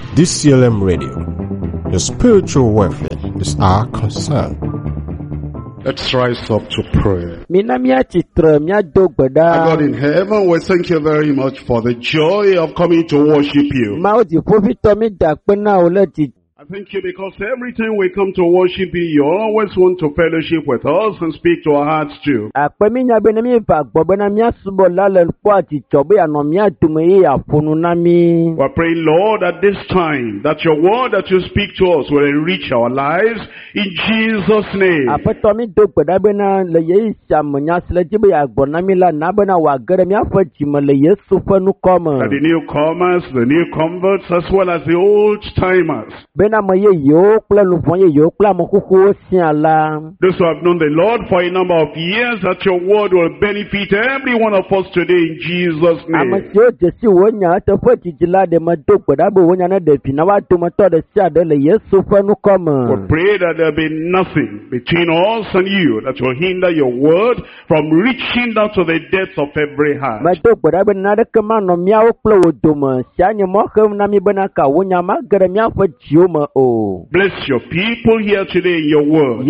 DCLM Radio. Your spiritual welfare is our concern. Let's rise up to pray. Our God in heaven, we thank you very much for the joy of coming to worship you. I thank you because every time we come to worship you, you always want to fellowship with us and speak to our hearts too. We're praying, Lord, at this time, that your word that you speak to us will enrich our lives in Jesus' name. That the newcomers, the new converts, as well as the old timers, those who have known the Lord for a number of years, that your word will benefit every one of us today in Jesus' name. We pray that there be nothing between us and you that will hinder your word from reaching down to the depths of every heart. Bless your people here today in your word.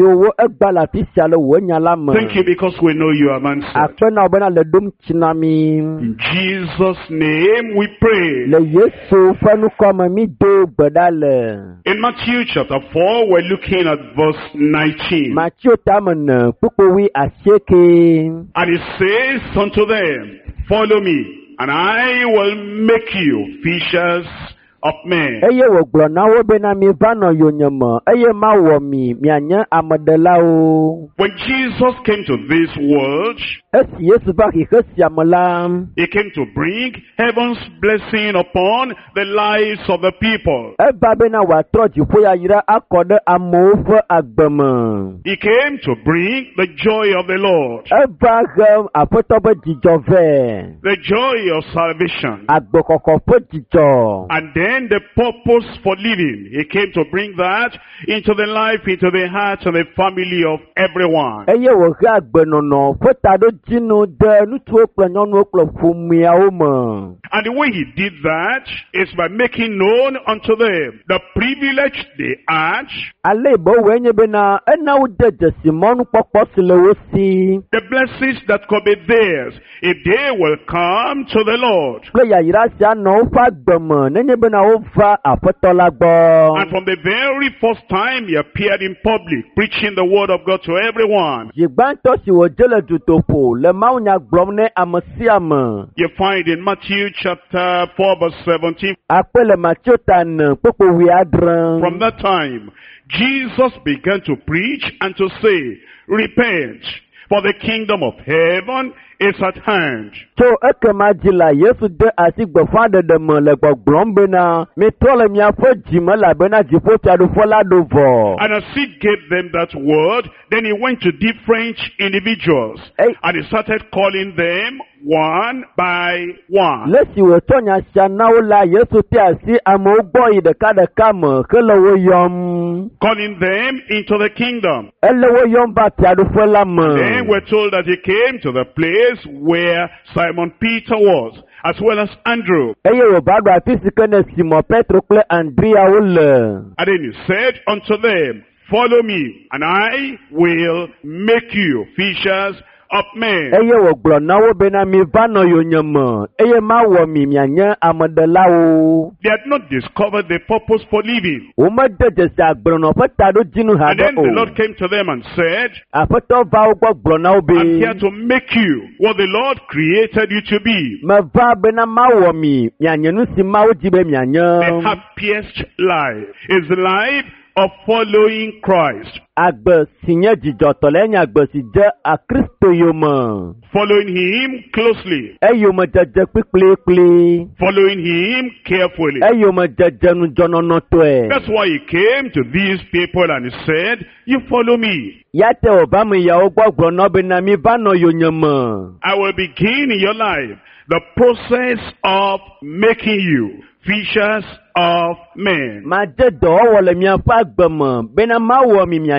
Thank you because we know you have answered. In Jesus' name we pray. In Matthew chapter 4, we're looking at verse 19. And it says unto them, follow me, and I will make you fishers of men. When Jesus came to this world, he came to bring heaven's blessing upon the lives of the people. He came to bring the joy of the Lord, the joy of salvation, and then the purpose for living. He came to bring that into the life, into the heart, and the family of everyone. And the way he did that is by making known unto them the privilege they had, the blessings that could be theirs if they will come to the Lord. And from the very first time he appeared in public, preaching the word of God to everyone, you find in Matthew chapter 4 verse 17, from that time, Jesus began to preach and to say, repent, for the kingdom of heaven is at hand. And as he gave them that word, then he went to different individuals, and he started calling them one by one. Calling them into the kingdom. And then we're told that he came to the place where Simon Peter was, as well as Andrew. And then he said unto them, follow me, and I will make you fishers of men. They had not discovered the purpose for living. And then the Lord came to them and said, I'm here to make you what the Lord created you to be. The happiest life is the life of following Christ. Following him closely. Following him carefully. That's why he came to these people and he said, you follow me. I will begin in your life the process of making you fishers of men.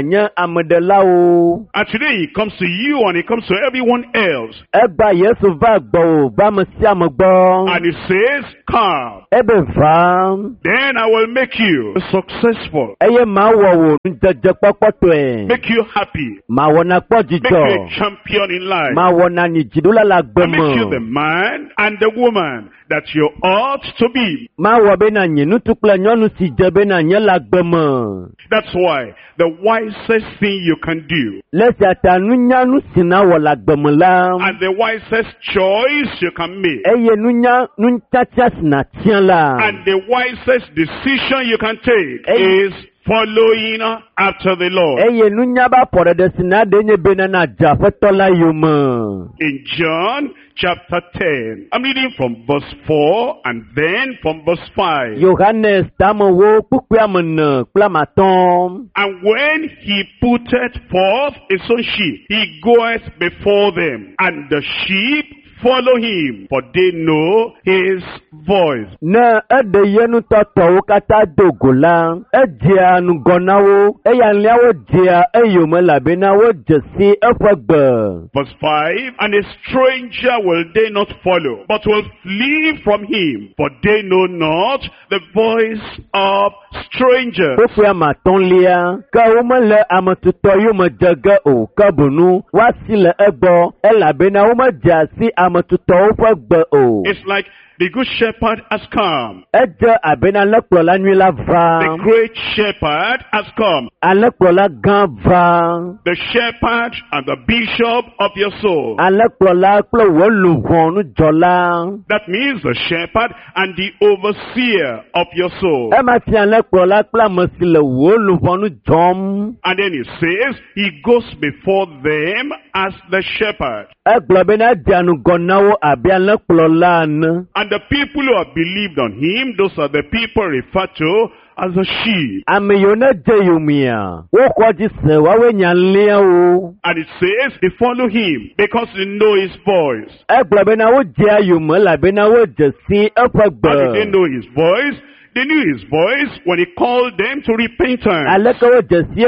nye amedelawo. And today he comes to you and he comes to everyone else. Egba Yesu va gbo ba mesiame gbo. And he says, come. Ebe va. Then I will make you successful. Eye ma wo njeje kpokpotoe. Make you happy. Ma wo na kpo Make you jijo. a champion in life. Ma wo na ni jidula la And make you the gbemo. man and the woman that you ought to be. Ma wo be na nye nutukle nyonu si je be na nye la gbemo. That's why the wisest thing you can do Lesi ata nunya nu sina wo la gbemo la. and the wisest choice you can make Eye nunya nunchacha sina tian la. and the wisest decision you can take Hey. is following after the Lord. Eye nunya ba pore de sina de nye be na ja fetola yuma. In John chapter 10, I'm reading from verse 4 and then from verse 5. Johannes tamo wo kukwa mena kula matom. And when he putteth forth his own sheep, he goeth before them, and the sheep follow him, for they know his voice. Na ede yenu toto kata dogola. Ejia nu gonawo. Eya nliawo jia eyome labena wo jesi efegbe. Verse 5, and a stranger will they not follow, but will flee from him, for they know not the voice of strangers. Kukwa matonlia. Ka umele amatuto yume jege o kabunu. Wasile ebo. Elabena ume jasi amatuto ufegbe o. It's like the good shepherd has come. Eje abena leklola nwila va. The great shepherd has come. Aleklola gan va. The shepherd and the bishop of your soul. Aleklola kple woluvonu jola. That means the shepherd and the overseer of your soul. Ema fi aleklola kple mesile woluvonu jom. And then he says, he goes before them as the shepherd. Eglo bena dianu gonawo abi aleklola ne. And the people who have believed on him, those are the people referred to as the sheep. Ame yone jeyumia. Woko jise wawe nyanlia o. And it says they follow him because they know his voice. Eglo bena wo jea yume la bena wo jesi How did they efegbe. know his voice? They knew his voice when he called them to repentance. Aleke wo jesi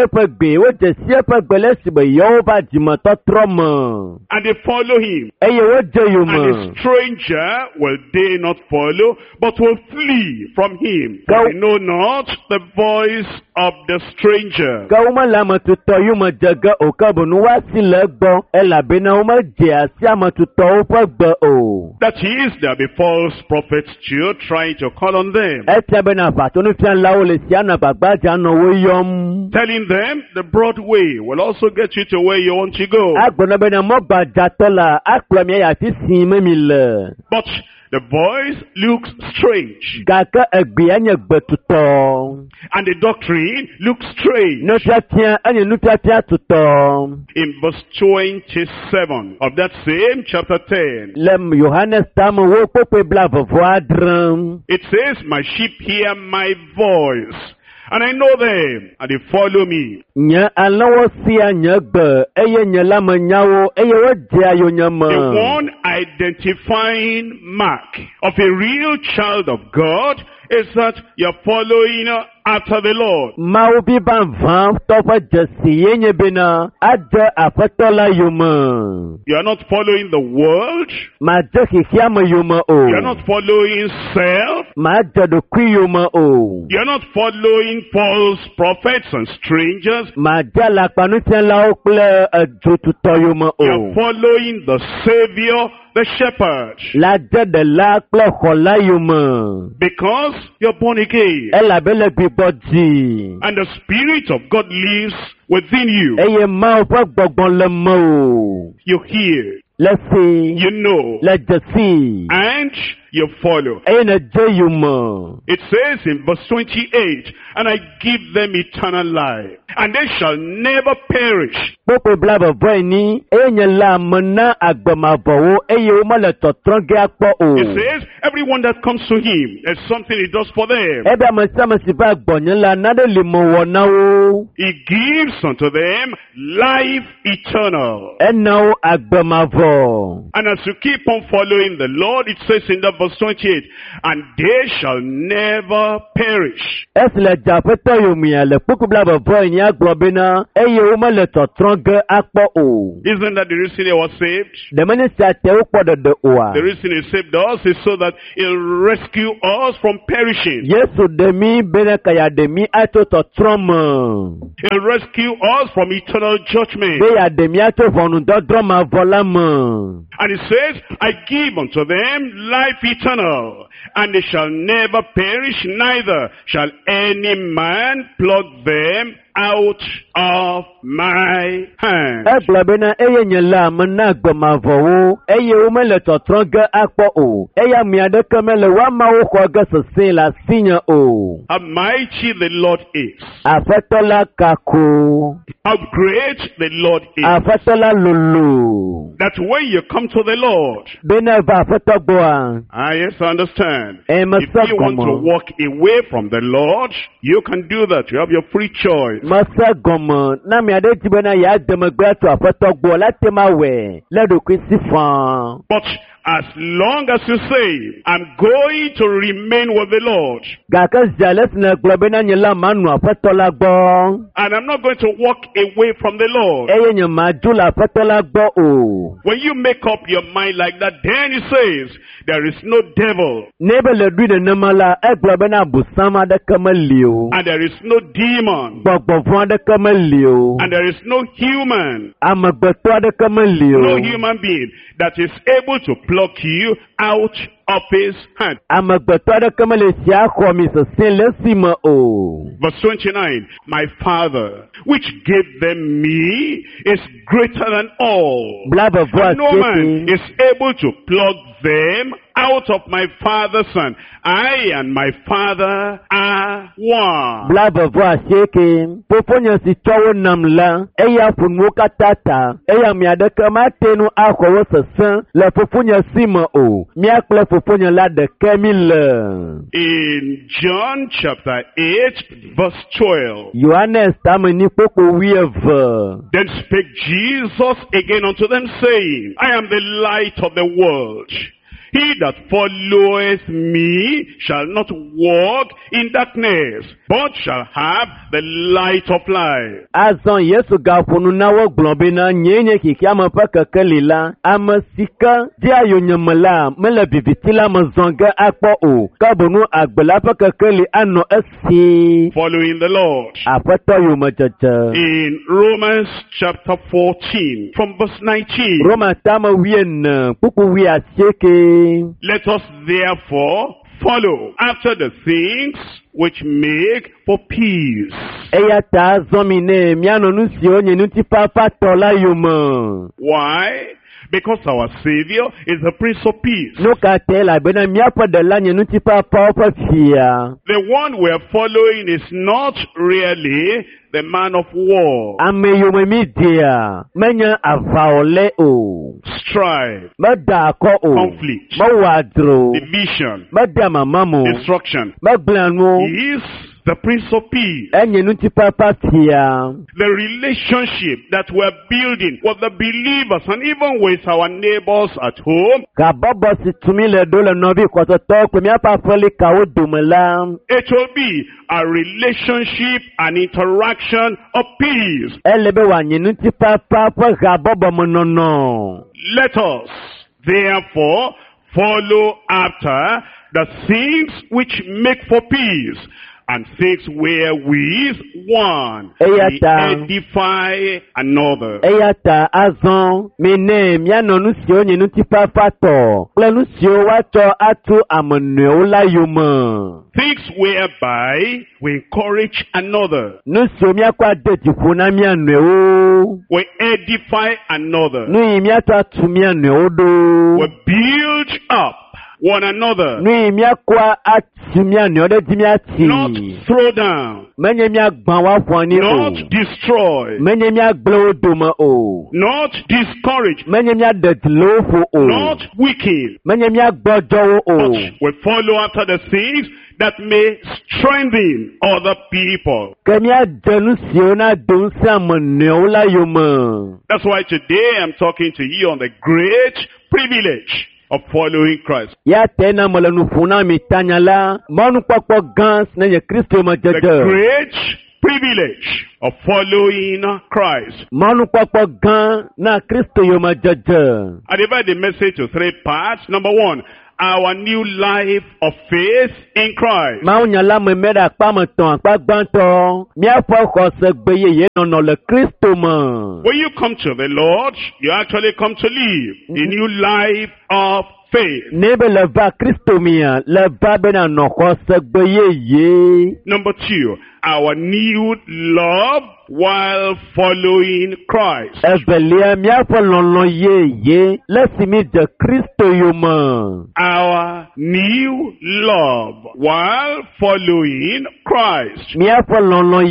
efegbe lesibe yowo ba jimato trome. And they follow him. Eye wo And jeyume. a stranger will they not follow, but will flee from him. For they know not the voice of the stranger. Ka uma la matuto yume jege o kabunu wasile gbo. Elabena uma jea si amatuto ufegbe o. That is, there be false prophets too, trying to call on them, Etia bena fatonu fian lao le siana bagbaja no wo yom. telling them the broad way will also get you to where you want to go. Agbona bena mo gbajatola akplomia ya fi sin memile. But the voice looks strange, Gake egbe anye gbetuto. and the doctrine looks strange. Nufiatia anye nufiatia tuto. In verse 27 of that same chapter 10, Lem Johannes tamo wo pope blavo voadrem. it says, my sheep hear my voice, and I know them, and they follow me. Nye alawo siya nye gbe. Eye nye lama nyawo. Eye wo jea yo nye The me. one identifying mark of a real child of God is that you're following after the Lord. Mau bi ban van tofa jesi yenye bena. Aje afetola yume. You are not following the world. Ma je kikiama yume o. You are not following self. Ma je do kui yume o. You are not following false prophets and strangers. Ma je la panutia la okle jututo yume You are o. following the Savior, the Shepherd. La je de la kle kola yume. Because you're born again. Ela bele biboji. And the Spirit of God lives within you. Eye ma ofa gbogbon le mo. You hear. Let's see. You know. Le jesi. And you follow. Eye ne je yume. It says in verse 28, and I give them eternal life, and they shall never perish. Popo blabo boy ni. Eye nye la mena agbemavowo. Eye uma le totronge akpo o. It says, everyone that comes to him, there's something he does for them. Ebe amasiba agbonye la nade limo wona o. He gives unto them life eternal. Ena o agbemavo. And as you keep on following the Lord, it says in the verse 28. And they shall never perish. Esle japeta yomia le pukubla bavo inya globina eye uma le totronge akpo o. Isn't that the reason he was saved? The minister te ukpodo de oa. The reason he saved us is so that he'll rescue us from perishing. Yesu demi bene kaya demi ato totroma. He'll rescue us from eternal judgment. Be ya demi ato vonu dodroma volama. And he says, I give unto them life eternal, and they shall never perish, neither shall any man pluck them out of my hand. Eglabena eye nyela mena gbamavowo eye umele totronge akpo o. Eya miade kemele wa mawo khoge sese la sinya o. How mighty the Lord is. Afetola kako. How great the Lord is. Afetola lulu. That when you come to the Lord, Bene va afetogboa. yes, I understand. If Masa you want to gomo. walk away from the Lord, you can do that. You have your free choice. Masa gomo. Na miade tibena ya demegbe to afetogboa la tema we. Le do sifan. But as long as you say, I'm going to remain with the Lord, Gakas jales na globena nyela manu afetola gbo. and I'm not going to walk away from the Lord. Eye nyema jula afetola gbo o. When you make up your mind like that, then he says, there is no devil, Nebe le dwi de nemala eglobena busama de kamelio. and there is no demon, Gbogbo de kamelio. and there is no human, Amagbeto de no kamelio. human being that is able to pluck you out of his hand. Amagbeto de kamele sia khomi se sin le sima o. Verse 29, my Father, which gave them me, is greater than all. Blaba voa And no man seke. is able to pluck them out of my Father's hand. I and my Father are one. Blaba voa seke. Poponya si chowo namla. Eya funmu katata. Eya miade kama tenu akhowo se sin. Le poponya sima o. Miakle poponya la de kemile. In John chapter 8 verse 12, Yohanes tamani poko wieve. then spake Jesus again unto them, saying, I am the light of the world. He that followeth me shall not walk in darkness, but shall have the light of life. Azan Yesu gafunu na wo globina nyenye kiki ama paka kalila ama sika dia yonyamala mele bibitila mazonga akpo o kabunu agbela paka kali ano esi Following the Lord. afato yo machacha In Romans chapter 14 from verse 19. Roma tama wien puku wi asieke Let us therefore follow after the things which make for peace. eya ta zomine miano nusi onye nuti papa tola yuma Why? Because our Savior is the Prince of Peace. nuka tela bena miapa de la nye nuti papa opa fia The one we are following is not really the man of war, ame yume midia menya avaole o strife, mada ko o conflict, mawadro division, mada mamamu destruction. maglanu He is the Prince of Peace. enye nuti papa fia The relationship that we're building with the believers and even with our neighbors at home, ka bobo si tumi le do le nobi koto to pe miapa feli ka o dumela it will be a relationship, an interaction of peace. elebe wa nye nuti papa fa ga bobo monono Let us therefore follow after the things which make for peace, and things wherewith one may edify another. eyata azon mene miano nusi onye nuti papa to kle nusi o wato atu amone ola yuma Things whereby we encourage another, nusi o miakwa deji funa miano o we edify another, nui miato atu miano odo we build up one another, nui miakwa atu miano ode di miati not throw down, menye miagban wa fwani not o destroy, menye miagble odoma o not discourage, menye miadeji lofo o not weaken, menye miagbojo but o we follow after the things that may strengthen other people. kemia denu siona don samone ola yuma That's why today I'm talking to you on the great privilege of following Christ. Ya tena malanu funa mitanya la manu pokpo gans na ye Kristo ma The jaja. great privilege of following Christ. Manu pokpo gan na Kristo yo ma jaja. I divide the message to 3 parts. Number 1, our new life of faith in Christ. Ma unya la me meda pa ma ton pa gbanto. Mi afo ko se gbeye ye no le Kristo ma. When you come to the Lord, you actually come to live a new life of faith. Nebe le va Kristo mia le va bena no ko se gbeye ye. Number 2, our new love while following Christ. Evelia mi afo lolo ye le simi de Kristo yo ma. Our new love while following Christ. Mi afo lolo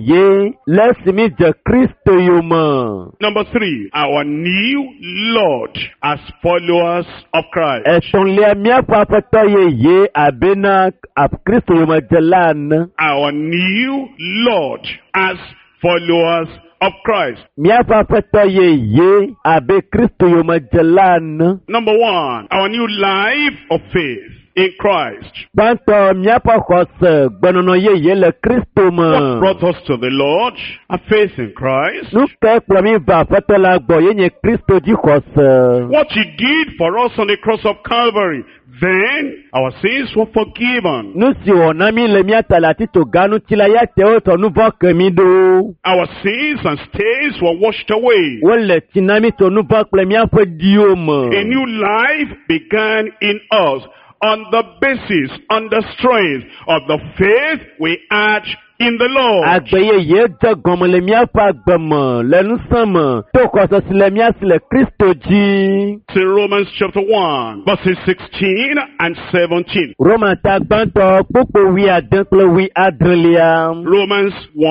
ye le simi de Kristo yo ma. Number 3, our new Lord as followers of Christ. Etonlia mi afo afeto ye abena ap Kristo yo ma jelan. Our new Lord as followers of Christ. Mi afo afeto ye abe Kristo yo ma jelan. Number 1, our new life of faith in Christ. Banto mi afo kose gbenono ye le Kristo What ma. brought us to the Lord? A faith in Christ. Nu ke kplo mi va afeto la gbo ye nye Kristo di kose. What he did for us on the cross of Calvary. Then our sins were forgiven. Nu si ona mi le mi atala tito ganu tila ya te o to nu bo kemi do. Our sins and stains were washed away. Wole tinami to nu bo kple mi afo di o ma. A new life began in us on the basis, on the strength of the faith we had in the Lord. Agbeye ye je gomo le mi afo agbemo le nu sama to kose si le mi asi le Kristo ji. It's in Romans chapter 1, verses 16 and 17. Roma ta gbanto popo wi adan kple wi adrelia. Romans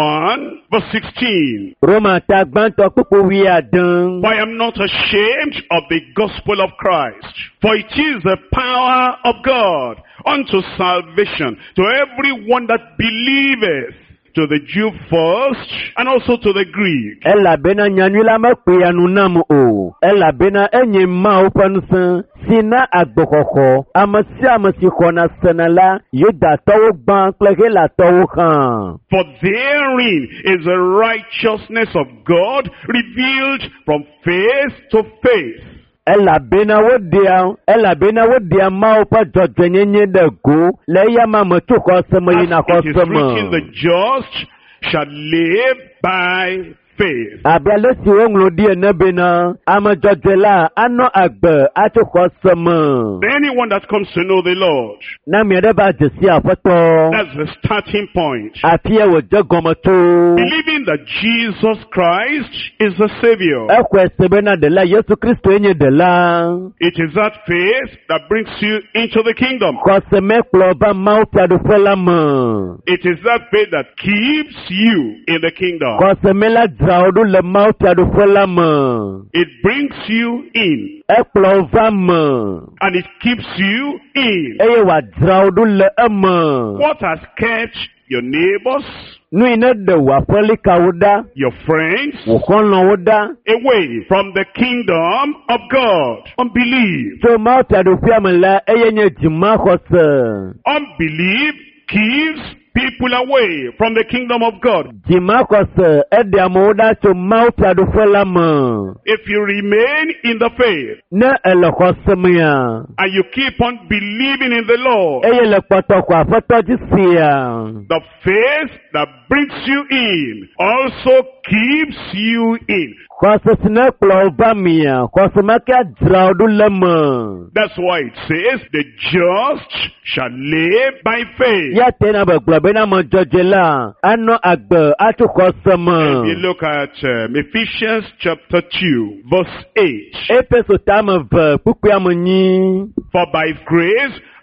1, verse 16. Roma ta gbanto popo wi adan. For I am not ashamed of the gospel of Christ, for it is the power of God unto salvation to everyone that believeth, to the Jew first, and also to the Greek. Ela bena nyanyula makwe ya nunamu o. Ela bena enye ma upanusan. Sina agbokoko. Amasi kona senala. Yuda towo gban kleke la towo kan. For therein is the righteousness of God revealed from faith to faith. Ela bena wo dia ma upa jojenyenye de go. Le ya mama chuko sema yina ko As it is written, sema. the just shall live by faith. Abia si wonglo die ne bena. Ama jojela ano agbe achuko sema. Anyone that comes to know the Lord, Na miede ba jesi afoto. that's the starting point. Apie wo jagomo to. Believing that Jesus Christ is the Savior. Ekwe sebena de la Yesu Kristo enye de la. It is that faith that brings you into the kingdom. Kose me kloba mauta du fela ma. It is that faith that keeps you in the kingdom. Kose me la draudu le mauta du fela ma. It brings you in Eklova ma. and it keeps you in. Eye wa draudu le ema. What has kept your neighbors, Nu ine de wa feli kauda. your friends, Wukono wuda. away from the kingdom of God? Unbelief. So mauta du fiame la eye nye jima kose. Unbelief keeps people away from the kingdom of God. Jima kose ede amouda so mauta du fela ma. If you remain in the faith Ne ele kose mea. and you keep on believing in the Lord, Eye le kpoto kwa foto jisia. the faith that brings you in also keeps you in. Kose sine klova mea. Kose meke draudu lema. That's why it says, the just shall live by faith. Ya tena be globena mo jojela. Ano agbe atu kose ma. If you look at Ephesians chapter 2, verse 8. Efeso tame ve pukuya mo nyi. For by grace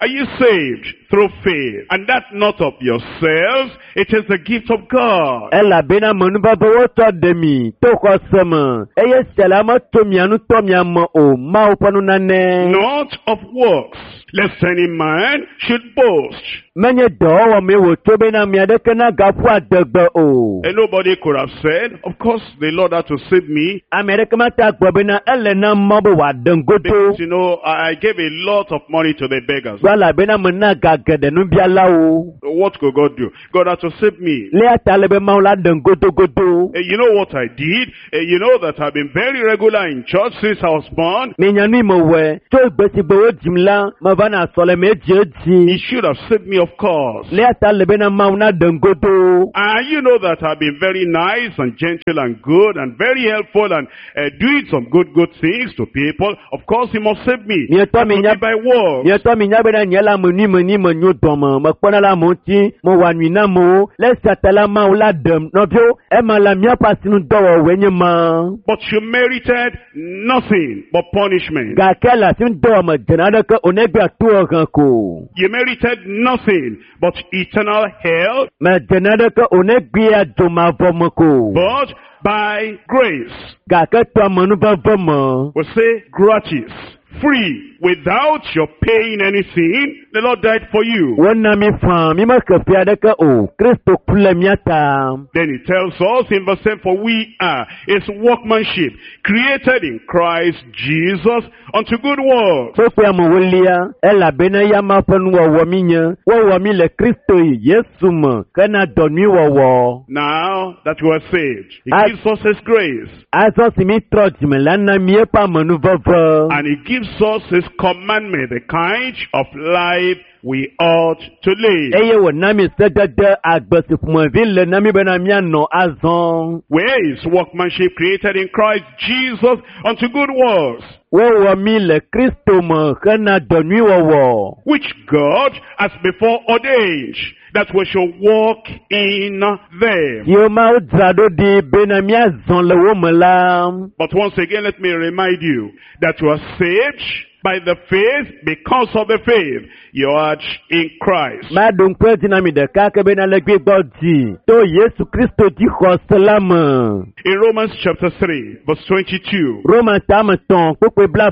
are you saved through faith, and that not of yourselves, it is the gift of God. Elabena manubaba woto demi to kwasema eye selama to mianu to miamo o ma upanu nane. Not of works, lest any man should boast. Menye do wa me wo to be na miadeke na gafu adegbe o. And nobody could have said, of course the Lord had to save me. America mata gbobe na elena mabo wa dengoto. Because, you know, I gave a lot of money to the beggars. Wala bena mena gagede no biala o. What could God do? God had to save me. Le atalebe maula dengoto goto. You know what I did? You know that I've been very regular in church since I was born. Menyanu mo we to gbesi gbo jimla mavana sole mejeji. He should have saved me, of course. Le atalebe na mauna dengoto. And you know that I've been very nice and gentle and good and very helpful and doing some good things to people. Of course, he must save me. That will be by works. Yeto mi nyabe na nyela moni manyo doma makpona la monti mo wanwina mo le satala ma ula dem no bio e ma la mia pasinu dowo wenye ma. But you merited nothing but punishment. Ga kela sin do ma janada ka onegba tuo kan ko. You merited nothing but eternal hell. Ma janada ka onegbia doma vomo ko. But by grace, Ga ka to manu ba vomo. we say gratis, free, without your paying anything. The Lord died for you. Wona mi fa mi ma ka fia de ka o Kristo kula miata. Then he tells us in verse 10, for we are his workmanship, created in Christ Jesus unto good works. So pe mo wolia ela bena ya ma panu wo minya wo mi le Kristo Yesu mo kana donu wo. Now that we are saved, he I- gives us his grace. Aso si mi trot me lana mi e pa manu vovo. And he gives us his commandment, the kind of life we ought to live. Eye wo na mi sedede agbesi fun ville na mi bena mi ano azon. Where is workmanship created in Christ Jesus unto good works, Wo mi le Kristo mo kana donu wo. which God has before ordained that we should walk in them. Yo ma o zado di bena mi azon le wo mala. But once again, let me remind you that you are saved by the faith, because of the faith you are in Christ. Ma don pe dinami de ka ke bena le gbe gbodi. To Yesu Kristo di khoselama. In Romans chapter 3, verse 22. Roman tamaton pope bla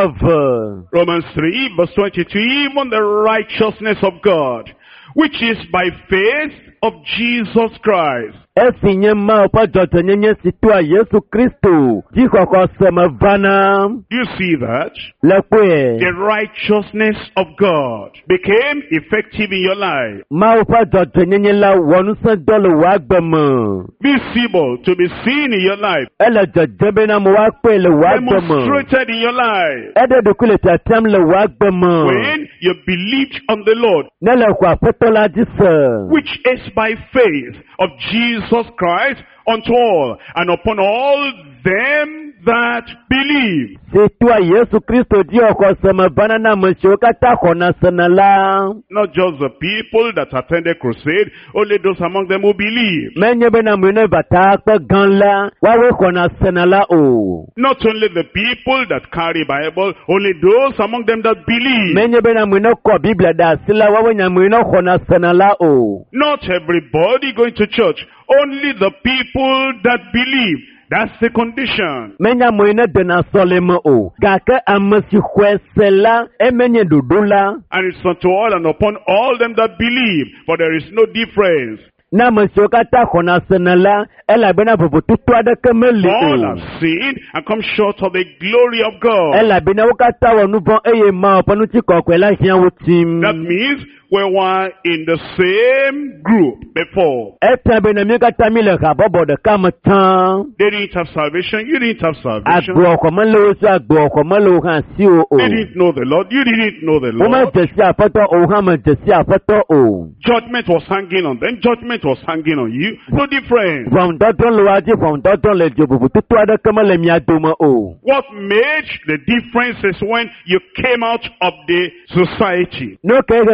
vov. Romans 3, verse 22. Even the righteousness of God, which is by faith of Jesus Christ. Esinye ma opa joto nyenye situa Yesu Kristo. Di khosema vana. Do you see that? Le kwe. The righteousness of God became effective in your life. Ma opa joto nyenye la wonu se dolo wa gbemo. Visible, to be seen in your life. Ele jejebe na mo wa pe le wa gbemo. Demonstrated in your life. Ede de kule tatam le wa gbemo. When you believed on the Lord, Nele kwa petola dise. which is by faith of Jesus Christ unto all and upon all them that believe. Situa Yesu Kristo di khosema vana na mshoka ta khona sanala. Not just the people that attended crusade, only those among them who believe. Menye bena mwene bata pe ganla. Wawe khona sanala o. Not only the people that carry Bible, only those among them that believe. Menye bena mwene ko Biblia da sila wawe nya mwene khona sanala o. Not everybody going to church, only the people that believe. That's the condition. Menya mwene dena solema o. Gake amasi khwesela emenye dudula. And it's unto all and upon all them that believe, for there is no difference. Na mshoka ta khona sanala ela bena vovo tutwa de kemeli All o. have sinned and come short of the glory of God. Ela bena wakata wonu bon eye ma panu ti kokwela hian wutim. That means we were in the same group before. Eta bena mi kata mi le gabobo de kamatan. They didn't have salvation. You didn't have salvation. Agbo komalo so agbo komalo kan si o o. They didn't know the Lord. You didn't know the O ma Lord. jesi afoto o ha ma jesi afoto o. Judgment was hanging on them. Judgment was hanging on you. No difference. From dodon lo waji from dodon le jobubu tutwa de kemele mi adoma o. What made the difference is when you came out of the society. No kege bubu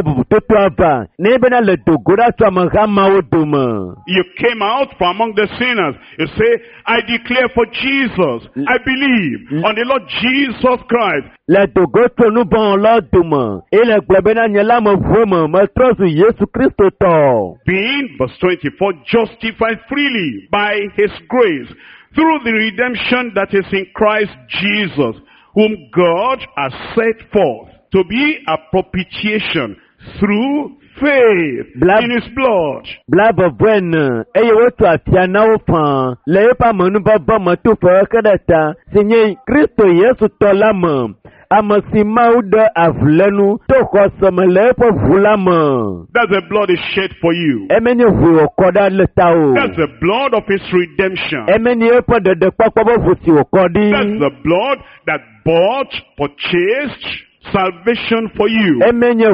to ava ne bena le dogoda to amahamawo dome. You came out from among the sinners. You say, I declare for Jesus. I believe on the Lord Jesus Christ. Le dogo to nu bon lo dome. E le gbe bena nyela me vome me trosu Yesu Kristo to. Being, verse 24, justified freely by his grace through the redemption that is in Christ Jesus, whom God has set forth to be a propitiation through faith in his blood. Blab of when eye wotu afia na ofa le pa manu baba matu fa kadata sinye Kristo Yesu to lama amasima uda avlenu to khosomele po vulama. That's the blood is shed for you. Emeni hu okoda letao. That's the blood of his redemption. Emeni epo de papobo vusi okodi. That's the blood that bought, purchased salvation for you. Emeni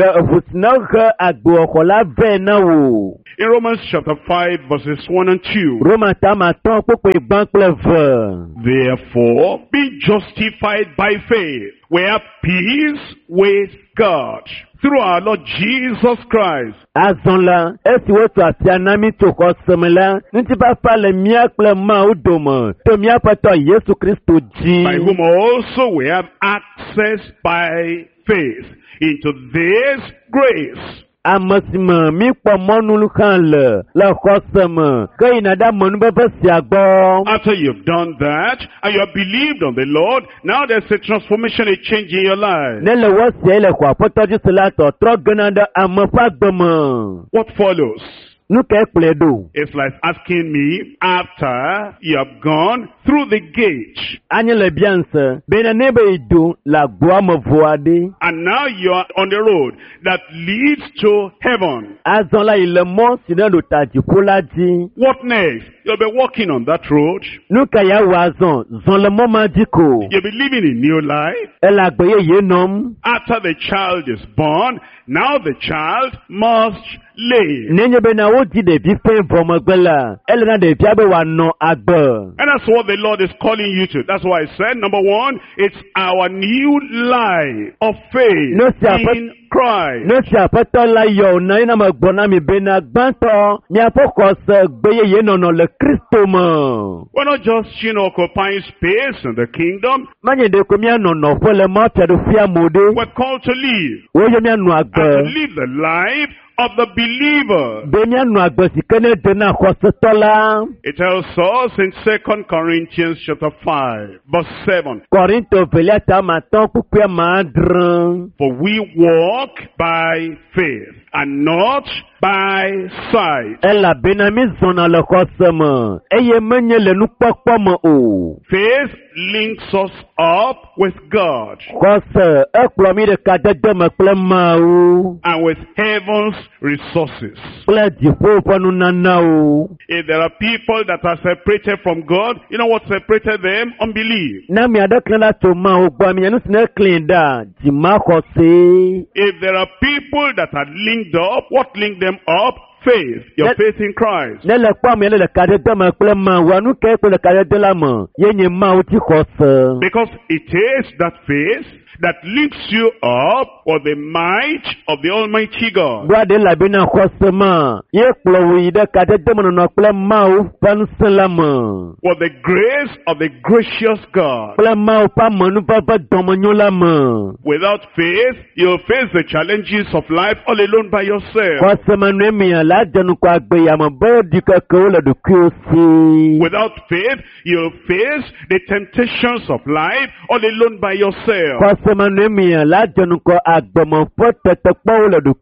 vusnaga agbokola venawo. In Romans chapter 5 verses 1 and 2. Roma tamaton popo igbankleve. Therefore, being justified by faith, we have peace with God through our Lord Jesus Christ. Azonla, esi wotu afianami toko semela, niti papa le miakle ma udoma, to miapato Yesu Kristo ji. By whom also we have access by faith into this grace. Amasima mi kwa monu kan le khosema ke inada monu bebe siagbo. After you've done that and you have believed on the Lord, now there's a transformation, a change in your life. Nele wose le kwa potoji selato trogananda amafagbema. What follows? Nuke pledo. It's like asking me, after you have gone through the gate, Anyele bianse bena nebe idu la guamo voade. and now you are on the road that leads to heaven. Azonla ile mo sinelo taji polaji. What next? You'll be walking on that road. Nuka ya wazon zon le mo majiko. You'll be living a new life. Ela gboye yenom. After the child is born, now the child must live. Nenye bena woji de bife vomogbela. Elena de biabe wa no agbe. And that's what the Lord is calling you to. That's why I said, number one, it's our new life of faith No, sir, in Christ. No si apeto la yo na ina magbona mi bena gbanto. Mi apoko se gbeye ye no le Kristo mo. We're not just, occupying space in the kingdom. Manye de ko mi anono fole mo pedo fia mode. We're called to live. Wo yo mi anu And to agbe. live the life of the believer. Be mi anu agbe si kene de na khostola. It tells us in 2 Corinthians chapter 5, verse 7. Korinto veleta maton pupia madran. For we walk by faith and not by sight. Ela benami zona le khosema. Eye menye le nu popo mo o. Faith links us up with God Khose eklo mi de kadede me ple ma o. and with heaven's resources. Ple di fo nu nana o. If there are people that are separated from God, you know what separated them? Unbelief. Na mi adakla to ma o gba mi anu sine clean da. Di ma khose. If there are people that are linked up, what linked them up? Faith. Your faith in Christ. Ne le kwa mi le kadede me ple ma wa nu ke le kadede la mo. Ye nye ma o ti khose. Because it is that faith that links you up with the might of the Almighty God. Brade la bena khosema. Ye klo wi de kadede mo no ple ma o pan selama. With the grace of the gracious God. Ple ma o pa manu papa domonyo la mo. Without faith, you'll face the challenges of life all alone by yourself. Khosema ne mi la jenu kwa gbe ya mo bo di ka ko le do kusi. Without faith, you'll face the temptations of life all alone by yourself. Khosema ne mi la jenu ko agbomo fo tete po le do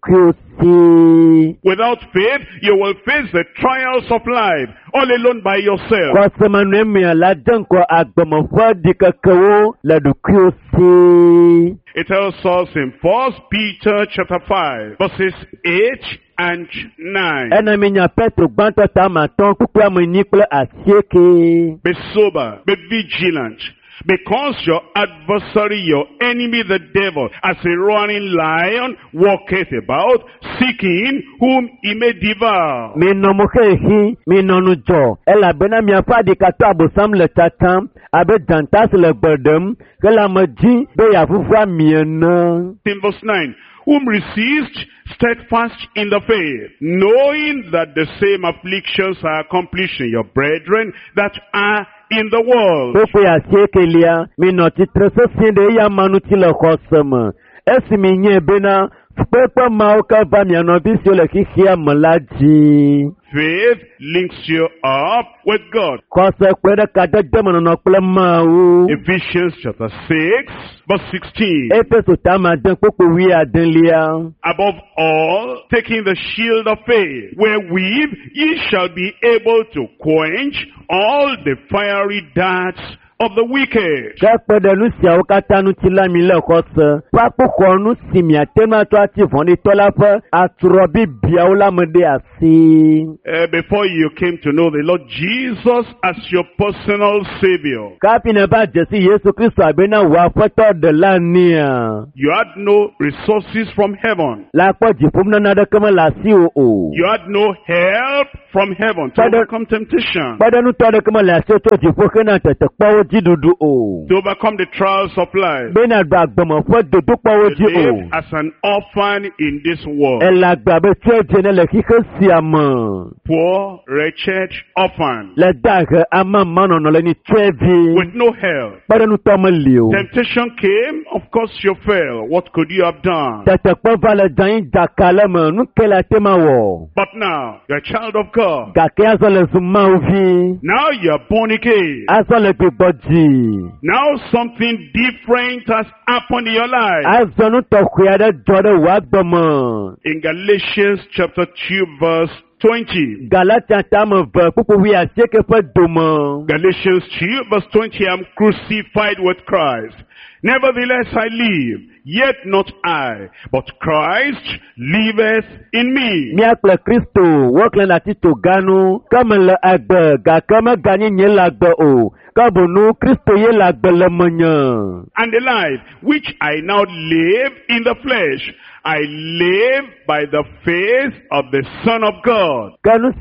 kusi. Without faith, you will face the trials of life all alone by yourself. Khosema ne mi la jenu ko agbomo fo di ka ko le do kusi. It tells us in 1 Peter chapter 5, verses 8 and 9. Ena mi nya Petro gbanto ta ma ton kuku am ni ple asieke. Be sober, be vigilant, because your adversary, your enemy, the devil, as a roaring lion, walketh about, seeking whom he may devour. Mi no mo hi, mi no nu jo. Ela bena mi afa di ka to abosam le tatam, abe jantas le gbedem, ke la me ji be ya fufu amiena. In verse 9, whom resist steadfast in the faith, knowing that the same afflictions are accomplished in your brethren that are in the world. Popo ya siekelia, minoti tresosinde ya manuti le khosama. Esi minye bena, pepe mauka ba mianobisio le kishia malaji. Faith links you up with God. Ephesians chapter 6, verse 16. Above all, taking the shield of faith, wherewith ye shall be able to quench all the fiery darts of the wicked. Before you came to know the Lord Jesus as your personal Savior, you had no resources from heaven. You had no help from heaven to overcome temptation, to overcome the trials of life. You live as an orphan in this world. Poor, wretched orphan with no help. Temptation came, of course you fell. What could you have done? But now, you're a child of God. Now you're born again. Now something different has happened in your life. In Galatians chapter 2 verse 20. Galatians 2 verse 20, I'm crucified with Christ. Nevertheless I live, yet not I, but Christ liveth in me. And the life which I now live in the flesh, I live by the faith of the Son of God.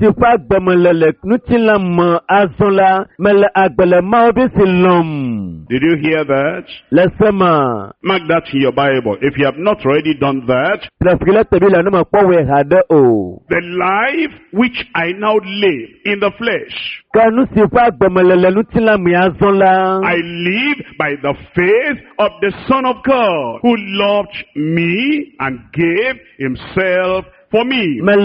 Did you hear that? Mark that in your Bible. If you have not already done that, the life which I now live in the flesh, I live by the faith of the Son of God, who loved me and gave himself for me. 1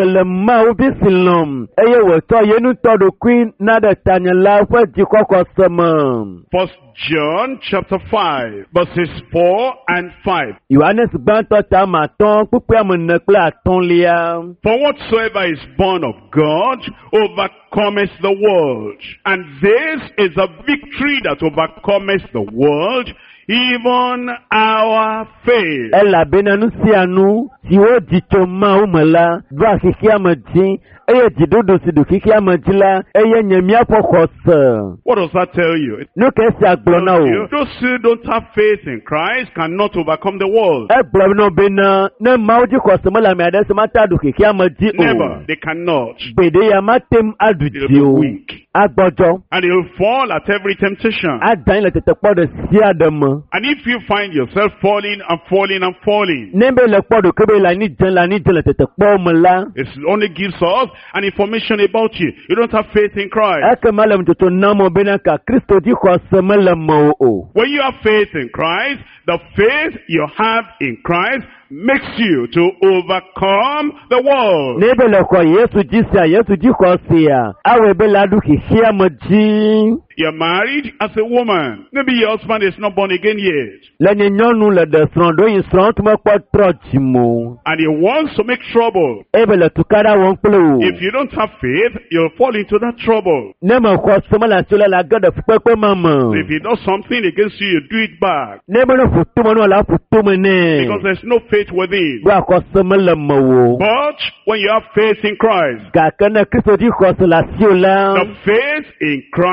John chapter 5 verses 4 and 5. For whatsoever is born of God overcometh the world. And this is a victory that overcometh the world, even our faith. What does that tell you? Those who don't have faith in Christ cannot overcome the world. Never. They cannot. They'll be weak. And you'll fall at every temptation. And if you find yourself falling and falling and falling, it only gives us an information about you. You don't have faith in Christ. When you have faith in Christ, the faith you have in Christ makes you to overcome the world. You're married as a woman. Maybe your husband is not born again yet. And he wants to make trouble. If you don't have faith, you'll fall into that trouble. If he does something against you, you do it back. Because there's no faith within. But when you have faith in Christ, the faith in Christ will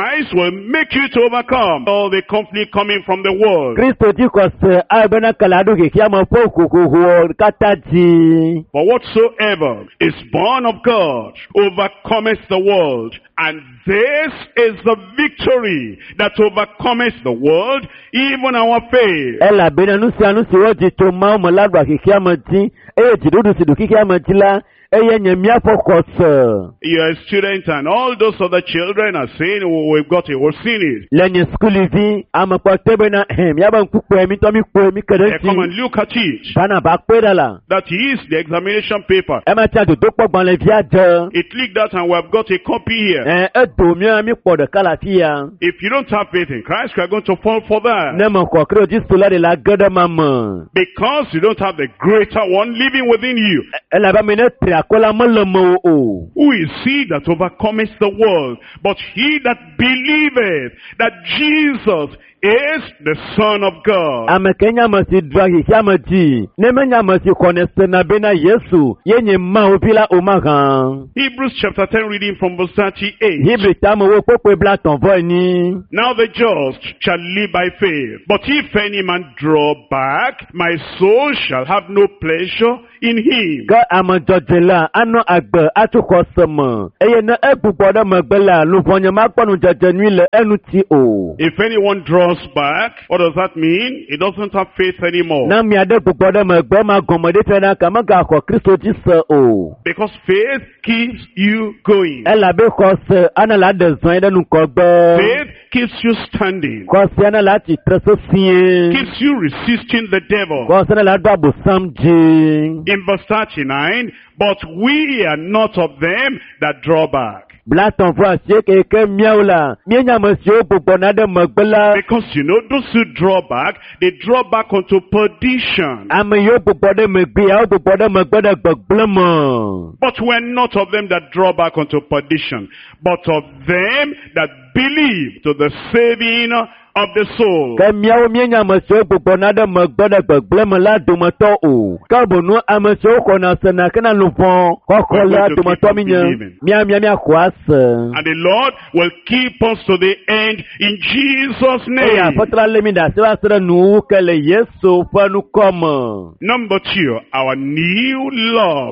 will make you to overcome all the conflict coming from the world. Kristo ti kɔ sɛ abena kalado keke ama po kukuhu kata ji. For whatsoever is born of God overcometh the world. And this is the victory that overcometh the world, even our faith. Ela bena nusi wɔ ji to ma ɔmɔ ladwa keke ama ji. Eye ji dudu si du keke ama ji la. Eye nyemia fɔ kɔsɛ. You are a student and all those other children are saying, oh, we've got it, we've seen it. Lenye skuli vi ama kɔ tebe na yaba nkukwe mi to mi kwe mi They come kedensi. and look at it. Bana ba kwe da la. That is the examination paper. Ema tia do kpɔ gbɔn le via jɛ. It leaked out and we've got a copy here. Edo mi kpɔ ɖeka la fi ya. If you don't have faith in Christ, you are going to fall for that. Ne me kɔ kre Jesu la de la ge ɖe ma me. Because you don't have the greater one living within you. Ela mi ne tri akola me le me o. Who is he that overcometh the world? But he that believeth that Jesus is the Son of God. Ame ke nya me si dra hi ame ji. Ne me nya me si kɔne se na be na Yesu. Ye nye ma o vi la o ma gan. Hebrews chapter 10 reading from verse 38. Hebrew ta me wo kpokpe bla ton vo ni. Now the just shall live by faith. But if any man draw back, my soul shall have no pleasure in him. Ke ame dzɔdze la anɔ agbe atu xɔ se me. Eye ne egbugbɔ ɖe megbe la luvɔnye ma kpɔ nudzedze nyui le enuti o. If anyone draws back, what does that mean? He doesn't have faith anymore. Na mia ɖe gbugbɔ ɖe megbe ma gɔme ɖe tena ka megaxɔ Kristo dzi se o. Because faith keeps you going. Elabe xɔ se ana la ɖe zɔe ɖe nukɔgbe. Faith keeps you standing. Xɔ se ana la tsitre sesĩe. Keeps you resisting the devil. Xɔ se ana la do abosam dzi. In verse 39, but we are not of them that draw back. Bla tɔn fɔ asie keke miawo la. Mie nya me siwo gbugbɔ na ɖe megbe la. Because you know, those who draw back, they draw back unto perdition. Ame yiwo gbugbɔ ɖe megbe ya wo gbugbɔ ɖe megbe ɖe gbegblẽ me. But we're not of them that draw back unto perdition, but of them that believe to the saving of the soul. Ke miawo mienya ame siwo gbugbɔ na ɖe megbe ɖe gbegblẽ me la dometɔ o. Ke bonu ame siwo xɔna sena kena luvɔ xɔxɔ la dometɔ mi nye. Miaxɔ ase. And the Lord will keep us to the end in Jesus' Eye name. Aƒetɔ la lé mi ɖe asi va se ɖe nuwu ke le Yesu ƒe nukɔme. Number 2, our new love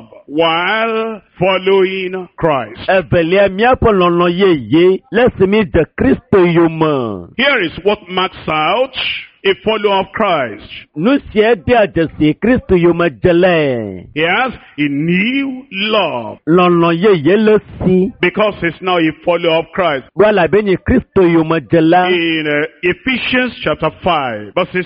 while following Christ. Evelia míaƒe lɔlɔ̃ yeye le esi mi de Kristo yome. Here is what marks out a follower of Christ. Nu sia de adzesi Kristo yome dzelɛ. He has a new love Lɔlɔ̃ yeye le si. because he's now a follower of Christ. Ɖo alabe nye Kristo yome dzela. In Ephesians chapter 5, verses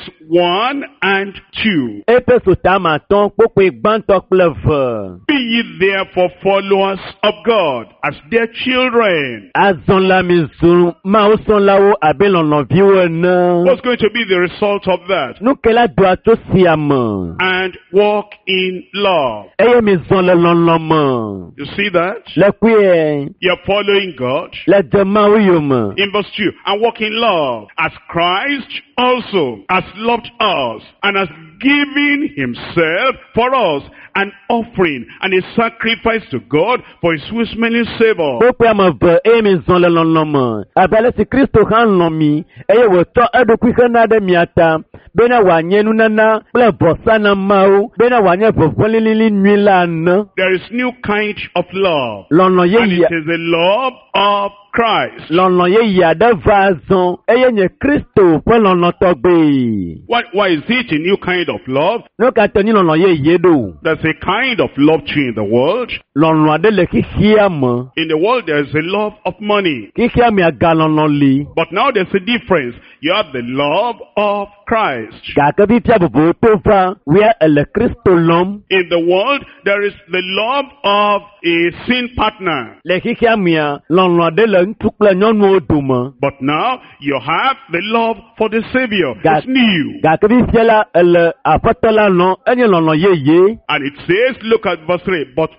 1 and 2. Efeso tame atɔ̃ kpokpe gbãtɔ kple eve. Be ye therefore followers of God as dear children. Azɔ la mi zu mawusɔlawo abe lɔlɔ̃viwo ene. What's going to be the result of that? Nu ke la do atso sia me. And walk in love. Eye mi zɔ le lɔlɔ̃ me. You see that? Le kuie. You're following God. Le de Mawu yome. In verse 2, and walk in love, as Christ also has loved us, and has given himself for us, an offering and a sacrifice to God for his sweet-smelling savor. Kpokpe ame eve eye mi zɔ le lɔlɔ̃ me. Abe ale si Kristo hã lɔ̃ mi, eye wòtsɔ eɖokui hena ɖe mia ta, bena wòanye nunana kple vɔsa na Mawu, bena wòanye vɔvɔ lilili nyui la ene. There is new kind of love, Lɔlɔ̃ and yeye. it is the love of Christ. Lɔlɔ̃ yeye aɖe va zɔ eye nye Kristo ƒe lɔlɔ̃ tɔgbe. Why is it a new kind of love? Ne katã nyi lɔlɔ̃ yeye ɖo. There's a kind of love too in the world. Lɔlɔ̃ aɖe le xixia me. In the world, there is a love of money. Xixia me agalɔlɔ̃ li. But now there's a difference. You have the love of Christ. Gake fifia vovovo to va wia ele Kristo lɔm. In the world, there is the love of a sin partner. Le xixia mea, lɔlɔ̃ aɖe le ŋutsu kple nyɔnuwo dome. But now, you have the love for the Savior. Ga- It's new. Gake fifia la ele aƒetɔ la lɔm enye lɔlɔ̃ yeye. And it says, look at verse 3, but fornication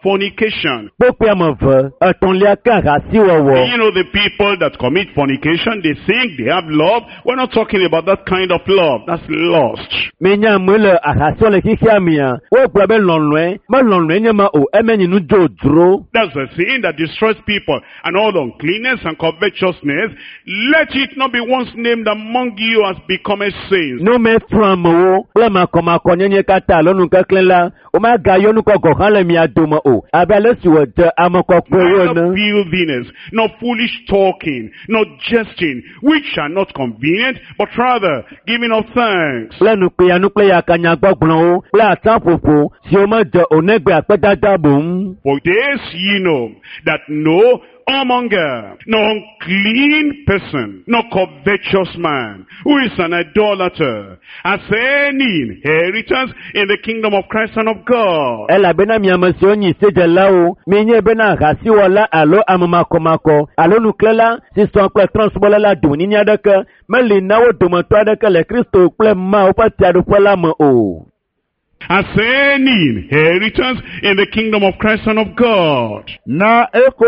fornication. Kpokpe ame ve, etɔ̃lia ke ahasiwɔwɔ. You know, the people that commit fornication, they think they have love. We're not talking about that kind of love. That's lust. Menya ame le ahasiwɔ le xixia mea, wogblɔ be lɔlɔ̃e, me lɔlɔ̃e nye ma o, emenye nu dzodzro. That's the sin that destroys people. And all uncleanness and covetousness, let it not be once named among you as become a sin. No me trɔ amewo kple makɔmakɔ nyenye katã alo nu keklẽ la, womagayɔ nu kɔkɔ hã le mia dome o, abe ale si wòde ame kɔkɔewo Neither ene. filthiness, nor foolish talking, nor jesting, which are not convenient, but rather giving of thanks. Kple nukpeya kple yakanyagbɔgblɔwo kple atãƒoƒo siwo mede o negbe akpedada boŋ. For this ye know, that no whoremonger, no unclean person, no covetous man, who is an idolater, has any inheritance in the kingdom of Christ and of God. Elabena miame siwo nyi sedzelawo, menye bena ahasiwɔla alo ame makɔmakɔ alo nuklela si sɔ kple trɔ̃subɔla la domenyinyi aɖeke meli na wo dometɔ aɖeke le Kristo kple Mawu ƒe fiaɖuƒe la me o. Has any inheritance in the kingdom of Christ and of God. Na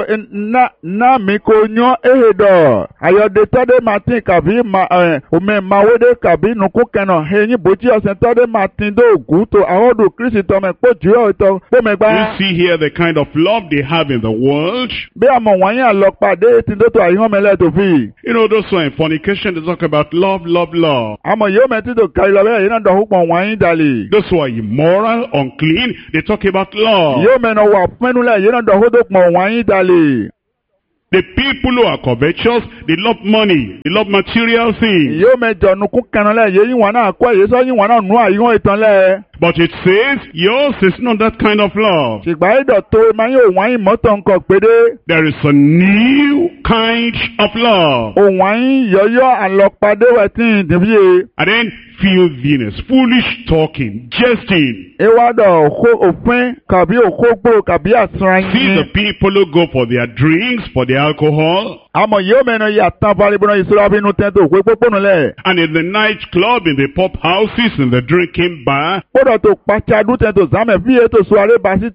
mi ko nyo ehedo. Ayodetɔ ɖe mati kavi ome mawo ɖe kavi nuku kenɔ he nyi botsi ɔsɛtɔ ɖe mati do guto ahodo Kristɔ me kpo dzo etɔ kpo megba. You see here the kind of love they have in the world. Be ame wɔnyi alɔkpa ɖe ti do to ayihɔ me le to fi. You know, those who are in fornication, they talk about love, love, love. Ame yiwo me ti do kari lɔ be yina dɔ hukpɔ wɔnyi dali. Those who are immoral, unclean, they talk about love. Yiwo me nɔ wɔ fɛnu le yina dɔ hodo kpɔ wɔnyi dali. The people who are covetous, they love money, they love material things. Yiwo me jɔ nuku kenɔ le yeyi wɔna akɔ yesɔ yi wɔna nu ayihɔ etɔn le. But it says, yours is not that kind of love. Sigba yi dɔ to ma yi o wɔnyi mɔtɔ nkɔ kpede. There is a new kind of love. O wɔnyi yɔyɔ alɔkpa ɖe wɔ ti dibi. And then filthiness, foolish talking, jesting. Ewa dɔ ofin kabi okogbo kabi See the asranyi. people who go for their drinks, for their alcohol, Amo yiwo me no ya tan fari bono isura binu tento kwe kpokponu le. and in the night club, in the pub houses, in the drinking bar. Odo to kpachadu tento zame fiye to suare basi.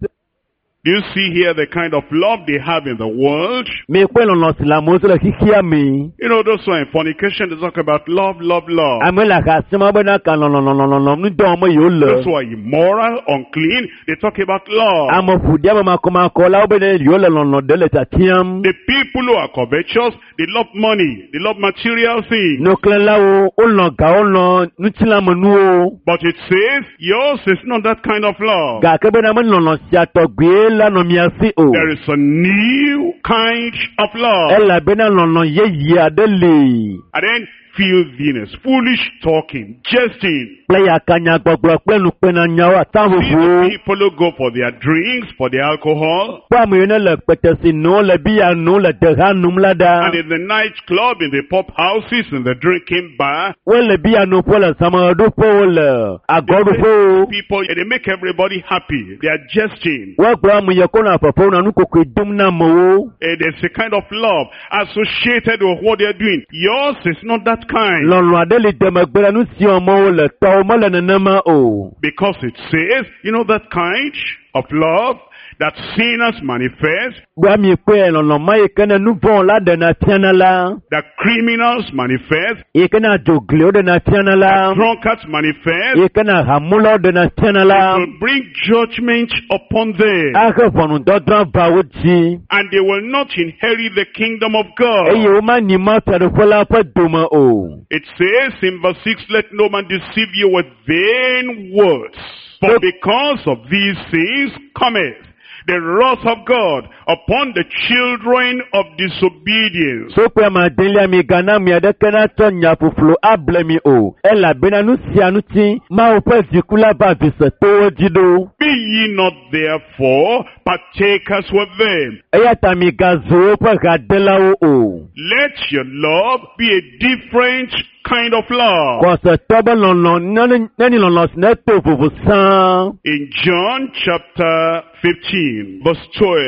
Do you see here the kind of love they have in the world? Mi kpe lɔlɔ̃ si le amewo si le xixia me. You know, those who are in fornication, they talk about love, love, love. Ame le ahasiama bena ka lɔlɔlɔlɔlɔ nudɔ me yiwo Those who le. are immoral, unclean, they talk about love. Ame ƒoɖi ame makɔmakɔ la wo bena yiwo le lɔlɔ̃ ɖe le tiatiam. The people who are covetous, they love money, they love material things. Nuklẽlawo wolɔ̃ gawo lɔ̃ nutsilamenuwo. But it says, yours is not that kind of love. Gake bena me lɔlɔ̃ sia tɔgbe la nɔ mia si o. There is a new kind of love. Elabena lɔlɔ̃ yeye aɖe li. And then filthiness, foolish talking, jesting. Kple yakanyagbɔgblɔ kple nukpenanyawo See the atãƒoƒo. people who go for their drinks, for their alcohol, Kpɔ ame yiwo ne le kpetesi nom, le biya nom, le deha nom la ɖa. and in the night club, in the pub houses, in the drinking bar. Wole biya noƒe le zãmeɖoƒewo le agɔɖoƒewo. People, they make everybody happy. They are jesting. Woagblɔ ame yiwo ko na fefewo na nukokoe dom na amewo. There's a kind of love associated with what they're doing. Yours is not that kind. Lɔlɔ̃ aɖe li demegbe le nu si amewo le tɔwo mele nenema o. Because it says, you know that kind of love that sinners manifest, Gbe mi kpe lɔlɔ̃ ma yi ke ne nu vɔ̃ la ɖena tiana la. that criminals manifest, Yi ke ne adzogliwo ɖena tiana la. drunkards manifest, Yi ke ne ahamulawo ɖena tiana la. will bring judgment upon them. Axe ʋɔnudɔdrɔ̃ va wo dzi. And they will not inherit the kingdom of God. Eye womani ma fiaɖuƒe la ƒe dome o. It says in verse 6, let no man deceive you with vain words. For because of these things cometh the wrath of God upon the children of disobedience. Sokpe amadelia mi gana mi aɖeke natsɔ nya ƒuƒlu able mi o. Elabena nu sia ŋuti Mawu ƒe dziku la va avisetowo dzi ɖo. Be ye not therefore partakers with them. Eya ta mi gazu woƒe hadelawo o. Let your love be a different kind of love. Kɔsetɔ be lɔlɔ̃ neni lɔlɔ̃ si ne to vovo sãa. In John chapter 15, verse 12. Yohane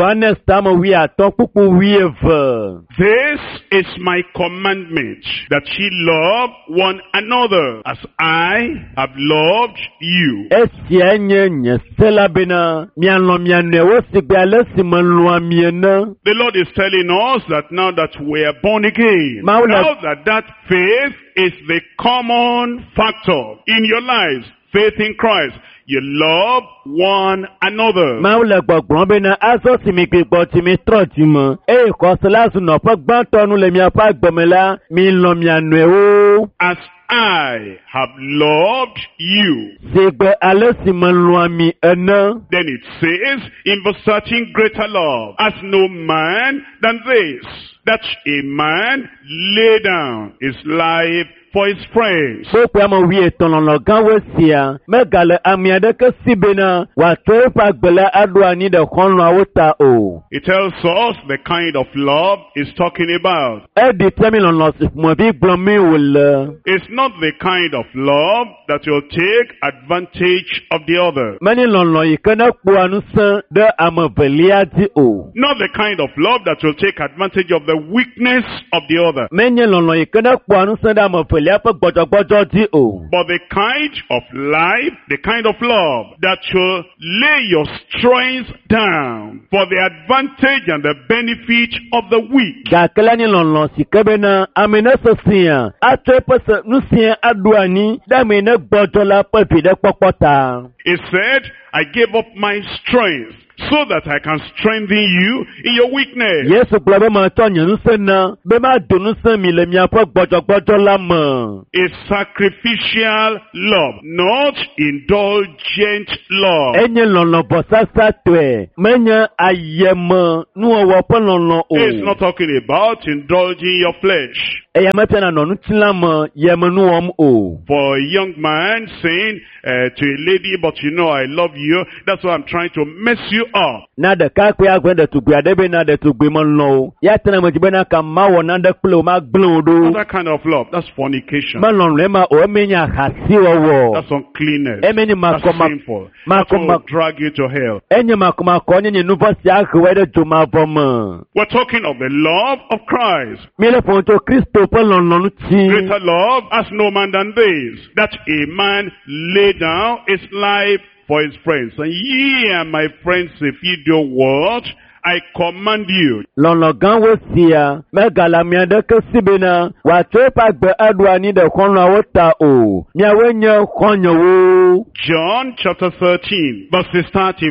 Yohanes tame wi atɔ̃ kpukpu wi eve. This is my commandment, that ye love one another as I have loved you. Esia nye nye se la bena mialɔ̃ mia nɔewo si gbe ale si melɔ̃a mi ene. The Lord is telling us that now that we are born again, now that faith is the common factor in your lives, faith in Christ, you love one another. Mawu le gbɔgblɔm bena azɔ si mi gbɔ ti mi trɔ dzi me, eye kɔsela zu nɔƒe gbãtɔ nu le miaƒe agbeme la, mi lɔ̃ mia nɔewo. As I have loved you. Sigbe ale si melɔ̃a mi ene. Then it says in verse 13, greater love has no man than this, that a man lay down his life for his friends. Kpokpe ame wi etɔ̃ lɔlɔ gãwo sia, megale ami aɖeke si bena wòatsɔ eƒe agbe la aɖo anyi ɖe xɔlɔ̃awo ta o. It tells us the kind of love he's talking about. Eɖi tia mi lɔlɔ si ƒomevi gblɔm mi wòle. It's not the kind of love that will take advantage of the other. Menye lɔlɔ yi ke ne kpɔa ŋusẽ ɖe ame velia dzi o. Not the kind of love that will take advantage of the weakness of the other. Menye lɔlɔ yi ke ne kpɔa ŋusẽ ɖe ame velia ƒe gbɔdzɔgbɔdzɔ dzi o. But the kind of life, the kind of love that will lay your strength down for the advantage and the benefit of the weak. Gake la nye lɔlɔ si ke bena ame ne sesia atsɔ eƒe nusia aɖo anyi ɖe ame ne gbɔdzɔ la ƒe viɖekpɔkpɔ ta. He said, I gave up my strength so that I can strengthen you in your weakness. Yesu gblɔ be matsɔ nye ŋusẽ na be mado ŋusẽ mi le miaƒe gbɔdzɔgbɔdzɔ la me. A sacrificial love, not indulgent love. Enye lɔlɔ vɔsasa tɔe, menye ayeme nuwɔwɔ ƒe lɔlɔ o. It's not talking about indulging your flesh. Eya mefia na nɔ ŋutilã me yeme nuwɔm o. For a young man saying to a lady, but you know I love you, that's why I'm trying to mess you up. Na ɖekakpui agbe ɖetugbui aɖe be na ɖetugbui melɔ o. Ya tena me dzi bena ka mawɔ naɖe kple o magblẽ o ɖo. That kind of love, that's fornication. Melɔlɔ ema o emenye ahasiwɔwɔ. That's uncleanness. Emenye That's sinful. That will drag you to hell. Enye makomakɔ nye nye nuvɔ si ahewɔ ɖe dzomavɔ me. We're talking of the love of Christ. Míele ƒo tso Kristo ƒe lɔlɔ ŋuti. Greater love has no man than this, that a man lay down his life for his friends. And ye are my friends if ye do what I command you. Lɔlɔ gãwo sia megale ame aɖeke si bena wòatsɔ eƒe agbe aɖo anyi ɖe xɔlɔ̃awo ta o. Miawoe nye xɔnyewo. John chapter 13, verses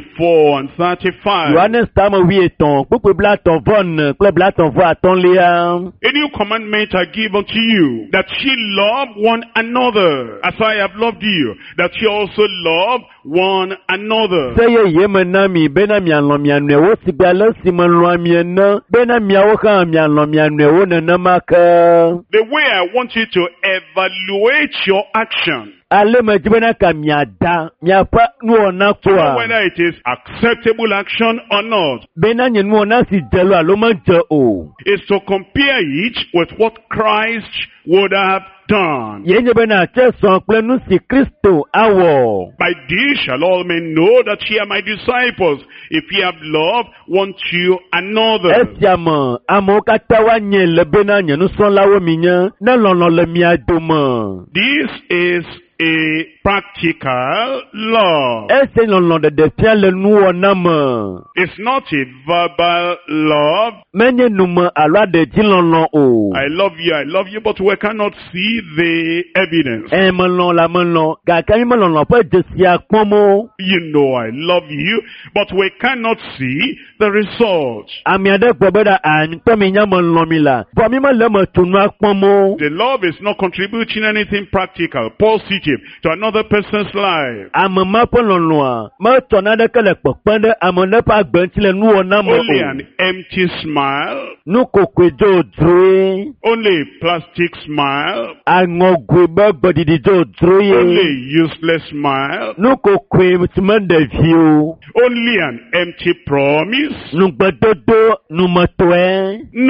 34 and 35. Yohanes tame wi etɔ̃ kpukpui blatɔ̃ vɔ ne kple blatɔ̃ vɔ atɔ̃lia. A new commandment I give unto you, that ye love one another, as I have loved you, that ye also love one another. Se yeye me na mi bena mialɔ̃ mia nɔewo si gbe ale si melɔ̃a mi ene, bena miawo hã mialɔ̃ mia nɔewo nenema ke. The way I want you to evaluate your action, Ale me dzi bena ka miada miaƒe nuwɔna kpɔa. whether it is acceptable action or not, Bena nye nuwɔna si dze lo alo medze o. is to compare it with what Christ would have done. Ye nye bena tse sɔn kple nu si Kristo awɔ. By this shall all men know that ye are my disciples, if ye have love one to another. Esia me amewo katã woanye le bena nye nusrɔ̃lawo mi nye ne lɔlɔ le mia dome. This is a practical love. Ese lɔlɔ ɖeɖefia le nuwɔna me. It's not a verbal love. Menye nume alo aɖedzi lɔlɔ o. I love you, but we cannot see the evidence. Melɔ̃ la melɔ̃ gake mi melɔlɔ ƒe dzesia kpɔm o. You know I love you, but we cannot see the result. Ame aɖe gblɔ be ɖa ŋutɔ mi nya melɔ̃ mi la, vɔ mi mele me tu nua kpɔm o. The love is not contributing anything practical, positive to another person's life. Ame ma ƒe lɔlɔa metsɔ naɖeke le kpekpem ɖe ame ɖe ƒe agbe ŋuti le nuwɔna me Only o. an empty smile, Nukokoe dzodzroe. only a plastic smile, Aŋɔgoe be gbeɖiɖi dzodzroe. only a useless smile, Nukokoe si meɖeviwo. only an empty promise. Nugbedodo numetɔe. No,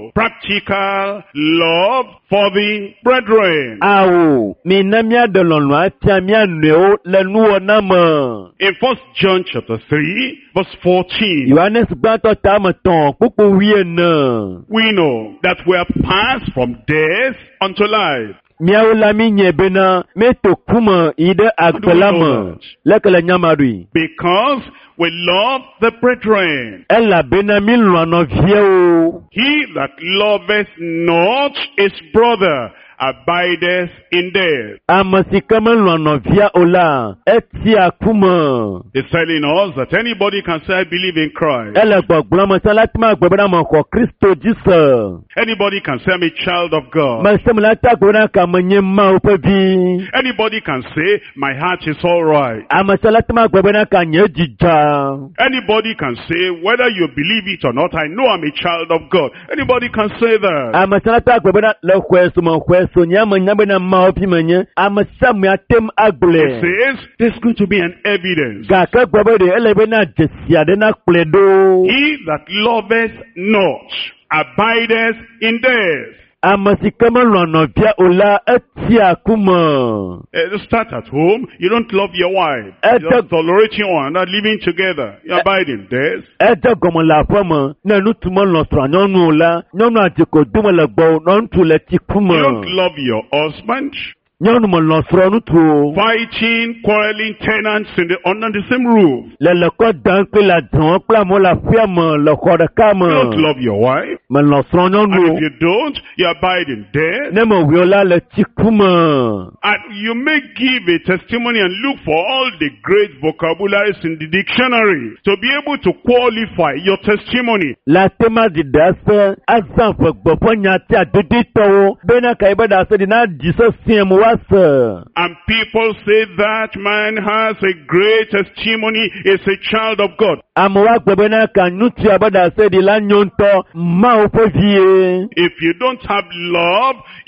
practical love for the brethren. Awo, mi na mia de lɔnu atia mia nɔewo le nuwɔ na me. In 1 John chapter 3, verse 14, Yohanes gbãtɔ tame tɔn kpukpu 14. we know that we are passed from death unto life. Miawo la mi nye bena me to kume yi ɖe agbe la me. Leke le nyamaɖoe. Because we love the brethren. Elabena mi lɔ̃ nɔviewo. He that loveth not his brother abideth in death. Ame si ke melɔ̃ nɔvia o la, etia kume. He's telling us that anybody can say, I believe in Christ. Ele gbɔgblɔm me se la tema gbe bena mexɔ Kristo dzi se. Anybody can say, I'm a child of God. Me se me la ta gbe bena ka menye Mawu ƒe vi. Anybody can say, my heart is all right. Ame se la tema gbe bena ka nye dzidza. Anybody can say, whether you believe it or not, I know I'm a child of God. Anybody can say that. Ame se la ta gbe bena le xɔe so me xɔe so nye ame nya bena Mawu ƒi menye. Ame sia ame atem It agblɔe. says, there's going to be an evidence. Gake gbe be ɖe ele bena dzesi aɖe na kplɔe ɖo. He that loveth not abideth in death. Ame si ke melɔ̃ nɔvia o la etia kume. Start at home. You don't love your wife. You just tolerate your one, not living together. You abide in death. Ede gɔme le aƒe me ne ŋutsu melɔ̃ srɔ̃a nyɔnu o la, nyɔnua dze ko dome le gbɔ na ŋutsu le tsi You don't kume. love your husband. Nyɔnu melɔ̃ srɔ̃ ŋutsu o. Fighting, quarreling tenants under the same roof. Le kɔ dan kple le adrɔ̃ kple amewo le aƒea me le xɔ ɖeka You don't me. love your wife. Melɔ̃ srɔ̃ And nyɔnu if o. you don't, you abide in death. Ne mewuio la le tsi kume. And you may give a testimony and look for all the great vocabularies in the dictionary to be able to qualify your testimony. Le tema ɖiɖe ase azã ƒe gbɔƒe nya ti adoditɔwo bena ka yi be ɖe ase ɖi na dzi sesẽ me woase. And people say that man has a great testimony, is a child of God. Amewo agbe bena ka ŋutsua be ɖe ase ɖi la nyo ŋutɔ Mawu ƒe vie. If you don't have love,